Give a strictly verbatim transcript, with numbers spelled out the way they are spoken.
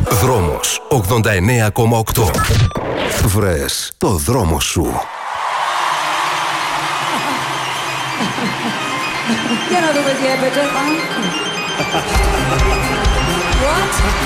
Δρόμος ογδόντα εννέα κόμμα οκτώ. Βρες το δρόμο σου. Για να δούμε τι έπαιζε. What?